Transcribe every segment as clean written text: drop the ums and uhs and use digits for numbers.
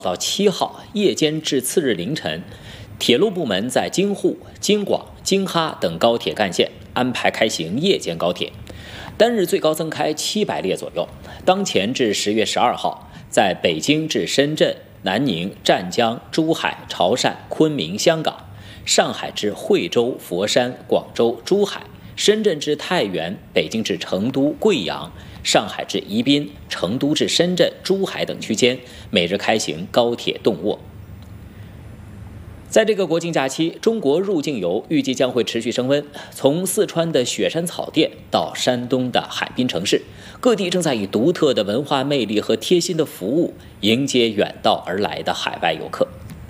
到7号夜间至次日凌晨，铁路部门在京沪、京广、京哈等高铁干线安排开行夜间高铁，单日最高增开700列左右。当前至10月12号，在北京至深圳、南宁、湛江、珠海、潮汕、昆明、香港；上海至惠州、佛山、广州、珠海；深圳至太原、北京至成都、贵阳；上海至宜宾、成都至深圳、珠海等区间，每日开行高铁动卧。在这个国庆假期，中国入境游预计将会持续升温。从四川的雪山草甸到山东的海滨城市，各地正在以独特的文化魅力和贴心的服务迎接远道而来的海外游客。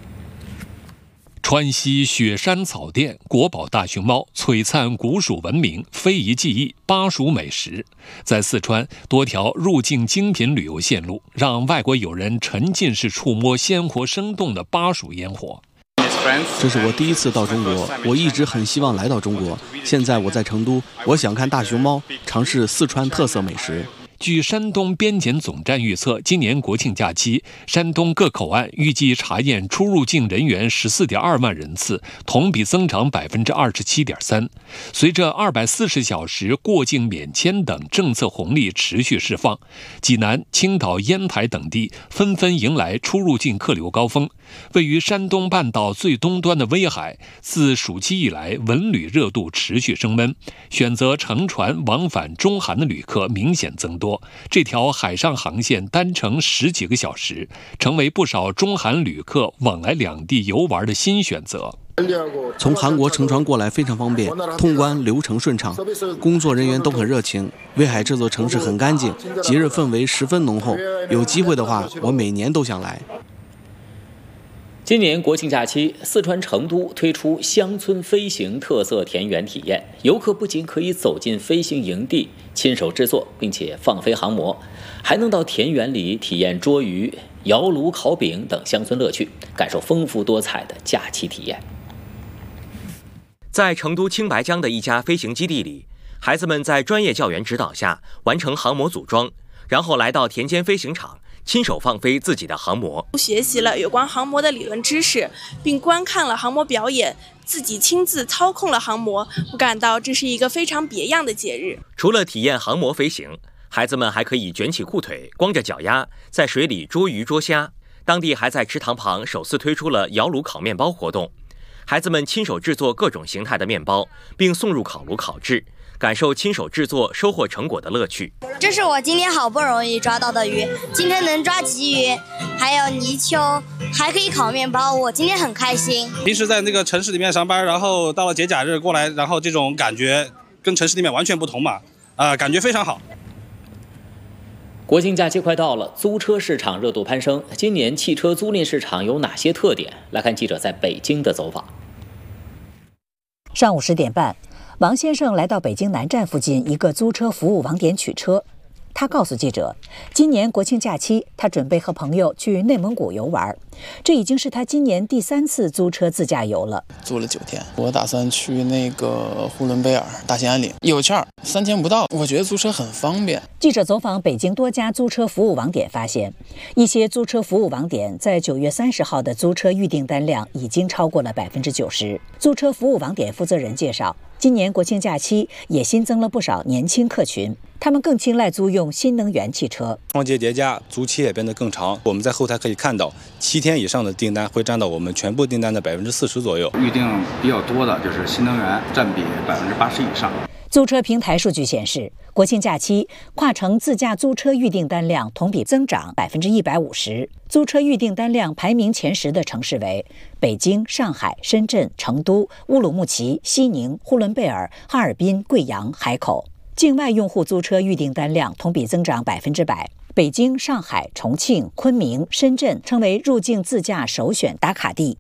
川西雪山草甸、国宝大熊猫、璀璨古蜀文明、非遗技艺、巴蜀美食，在四川多条入境精品旅游线路，让外国友人沉浸式触摸鲜活生动的巴蜀烟火。 这是我第一次到中国，我一直很希望来到中国。现在我在成都，我想看大熊猫，尝试四川特色美食。 据山东边检总站预测，今年国庆假期，山东各口岸预计查验出入境人员14.2万人次，同比增长27.3%。随着240小时过境免签等政策红利持续释放，济南、青岛、烟台等地纷纷迎来出入境客流高峰。位于山东半岛最东端的威海，自暑期以来文旅热度持续升温，选择乘船往返中韩的旅客明显增多。这条海上航线单程10几个小时，成为不少中韩旅客往来两地游玩的新选择。 从韩国乘船过来非常方便，通关流程顺畅，工作人员都很热情。威海这座城市很干净，节日氛围十分浓厚。有机会的话，我每年都想来。 今年国庆假期，四川成都推出乡村飞行特色田园体验，游客不仅可以走进飞行营地，亲手制作并且放飞航模，还能到田园里体验捉鱼、窑炉烤饼等乡村乐趣，感受丰富多彩的假期体验。 在成都青白江的一家飞行基地里，孩子们在专业教员指导下完成航模组装，然后来到田间飞行场，亲手放飞自己的航模， 学习了有关航模的理论知识，并观看了航模表演，自己亲自操控了航模。我感到这是一个非常别样的节日。 除了体验航模飞行，孩子们还可以卷起裤腿，光着脚丫在水里捉鱼捉虾。当地还在池塘旁首次推出了窑炉烤面包活动，孩子们亲手制作各种形态的面包，并送入烤炉烤制，感受亲手制作收获成果的乐趣。 这是我今天好不容易抓到的鱼，今天能抓鲫鱼，还有泥鳅，还可以烤面包，我今天很开心。 平时在那个城市里面上班，然后到了节假日过来，然后这种感觉跟城市里面完全不同嘛，感觉非常好。 国庆假期快到了，租车市场热度攀升。今年汽车租赁市场有哪些特点？来看记者在北京的走访。 上午10点半，王先生来到北京南站附近一个租车服务网点取车。他告诉记者，今年国庆假期，他准备和朋友去内蒙古游玩，这已经是他今年第3次租车自驾游了。 租了9天，我打算去那个呼伦贝尔、大兴安岭，有券3000不到，我觉得租车很方便。 记者走访北京多家租车服务网点发现，一些租车服务网点在9月30号的租车预订单量已经超过了90%。租车服务网点负责人介绍，今年国庆假期也新增了不少年轻客群，他们更青睐租用新能源汽车。 双节叠加，租期也变得更长。我们在后台可以看到，7天以上的订单会占到我们全部订单的40%左右。 预定比较多的就是新能源，占比80%以上。 租车平台数据显示，国庆假期跨城自驾租车预订单量同比增长150%。租车预订单量排名前10的城市为北京、上海、深圳、成都、乌鲁木齐、西宁、呼伦贝尔、哈尔滨、贵阳、海口。境外用户租车预订单量同比增长100%。北京、上海、重庆、昆明、深圳成为入境自驾首选打卡地。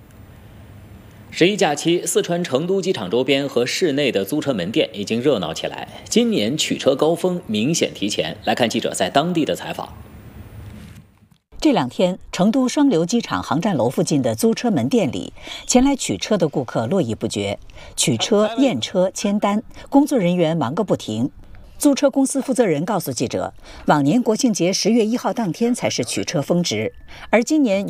11假期，四川成都机场周边和市内的租车门店已经热闹起来。今年取车高峰明显提前。来看记者在当地的采访。 这2天，成都双流机场航站楼附近的租车门店里，前来取车的顾客络绎不绝，取车、验车、签单，工作人员忙个不停。租车公司负责人告诉记者，往年国庆节10月1号当天才是取车峰值，而今年